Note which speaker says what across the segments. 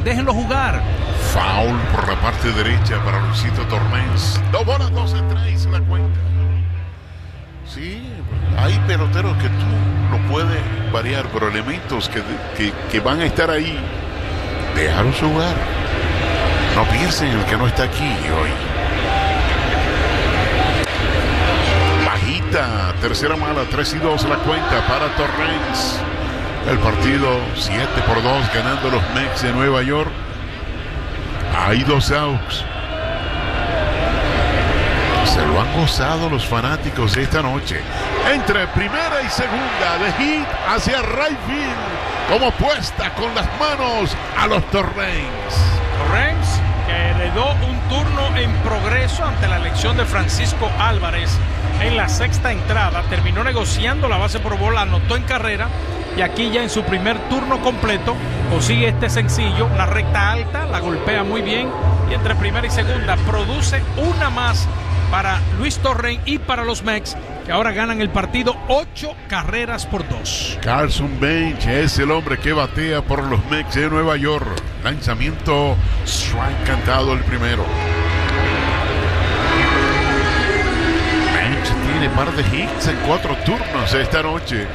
Speaker 1: déjenlo jugar.
Speaker 2: Foul por la parte derecha para Luisito Torrens. 2 bolas, 2 strikes la cuenta. Sí, hay peloteros que tú no puedes variar, pero elementos que van a estar ahí, déjalos jugar. No piensen en el que no está aquí hoy. Bajita, tercera mala, 3-2 la cuenta para Torrens. El partido 7-2 ganando los Mets de Nueva York. Hay 2 outs. Se lo han gozado los fanáticos esta noche. Entre primera y segunda, de hit hacia right field, como puesta con las manos a los Torrens.
Speaker 1: Torrens, que heredó un turno en progreso ante la elección de Francisco Álvarez en la sexta entrada, terminó negociando la base por bola, anotó en carrera y aquí ya en su primer turno completo consigue este sencillo, una recta alta, la golpea muy bien y entre primera y segunda produce una más para Luis Torrens y para los Mets, que ahora ganan el partido 8-2.
Speaker 2: Carson Bench es el hombre que batea por los Mets de Nueva York. Lanzamiento strike cantado el primero. Bench tiene par de hits en 4 turnos esta noche.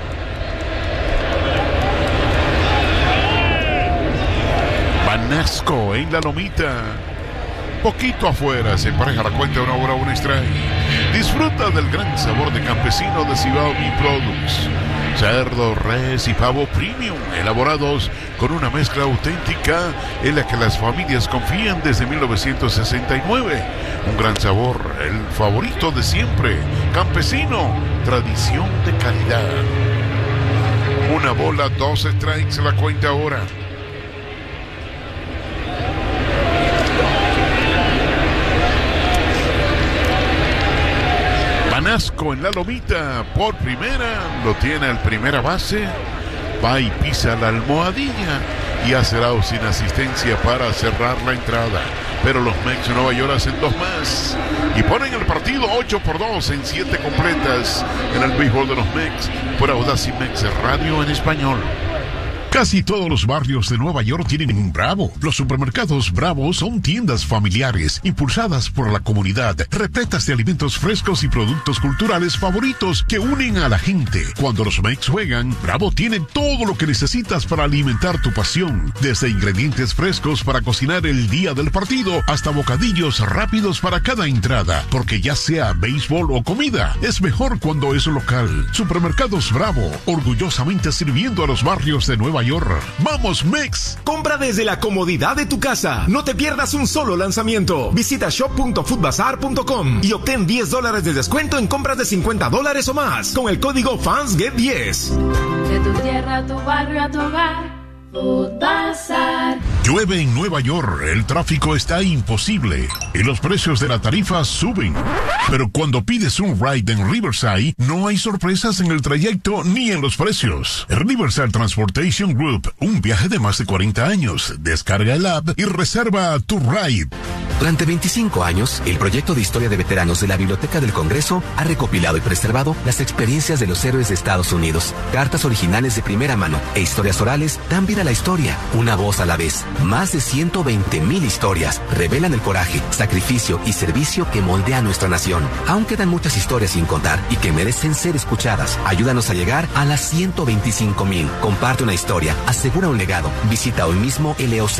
Speaker 2: Vanasco en la lomita. Poquito afuera, se empareja la cuenta, 1 bola, 1 strike. Disfruta del gran sabor de campesino de Cibao Meat Products. Cerdo, res y pavo premium, elaborados con una mezcla auténtica en la que las familias confían desde 1969. Un gran sabor, el favorito de siempre. Campesino, tradición de calidad. 1 bola, 2 strikes la cuenta ahora. Vanasco en la lomita, por primera, lo tiene el primera base, va y pisa la almohadilla y hace out sin asistencia para cerrar la entrada. Pero los Mets de Nueva York hacen 2 más y ponen el partido 8-2 en 7 completas en el béisbol de los Mets por Audacy Mets Radio en español.
Speaker 3: Casi todos los barrios de Nueva York tienen un Bravo. Los supermercados Bravo son tiendas familiares, impulsadas por la comunidad, repletas de alimentos frescos y productos culturales favoritos que unen a la gente. Cuando los Mets juegan, Bravo tiene todo lo que necesitas para alimentar tu pasión. Desde ingredientes frescos para cocinar el día del partido, hasta bocadillos rápidos para cada entrada. Porque ya sea béisbol o comida, es mejor cuando es local. Supermercados Bravo, orgullosamente sirviendo a los barrios de Nueva York. ¡Vamos, Mex!
Speaker 4: Compra desde la comodidad de tu casa. No te pierdas un solo lanzamiento. Visita shop.foodbazar.com y obtén $10 de descuento en compras de $50 o más con el código FANSGET10.
Speaker 5: De tu tierra a tu barrio a tu hogar. Food Bazar.
Speaker 3: Llueve en Nueva York, el tráfico está imposible y los precios de la tarifa suben. Pero cuando pides un ride en Riverside, no hay sorpresas en el trayecto ni en los precios. Riverside Transportation Group, un viaje de más de 40 años. Descarga el app y reserva tu ride.
Speaker 6: Durante 25 años, el proyecto de historia de veteranos de la Biblioteca del Congreso ha recopilado y preservado las experiencias de los héroes de Estados Unidos. Cartas originales de primera mano e historias orales dan vida a la historia, una voz a la vez. Más de 120,000 historias revelan el coraje, sacrificio y servicio que moldea nuestra nación. Aún quedan muchas historias sin contar y que merecen ser escuchadas. Ayúdanos a llegar a las 125,000. Comparte una historia, asegura un legado. Visita hoy mismo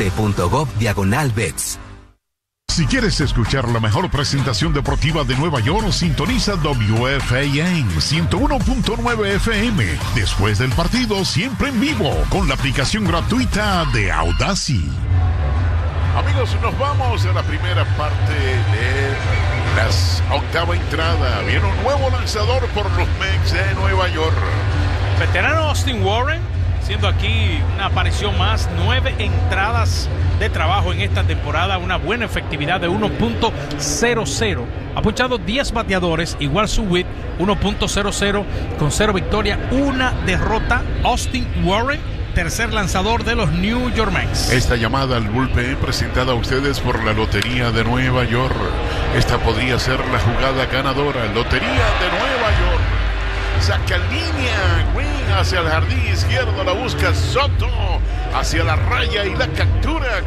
Speaker 6: loc.gov/vets.
Speaker 3: Si quieres escuchar la mejor presentación deportiva de Nueva York, sintoniza WFAN 101.9 FM. Después del partido, siempre en vivo, con la aplicación gratuita de Audacy.
Speaker 2: Amigos, nos vamos a la primera parte de la octava entrada. Viene un nuevo lanzador por los Mets de Nueva York.
Speaker 1: Veterano Austin Warren, siendo aquí una aparición más, 9 entradas de trabajo en esta temporada, una buena efectividad de 1.00. Ha punchado 10 bateadores, igual su WHIP, 1.00, con 0 victorias, 1 derrota. Austin Warren, tercer lanzador de los New York Mets.
Speaker 2: Esta llamada al bullpen presentada a ustedes por la Lotería de Nueva York. Esta podría ser la jugada ganadora. Lotería de Nueva York. Saca línea, Green hacia el jardín izquierdo, la busca Soto hacia la raya y la captura.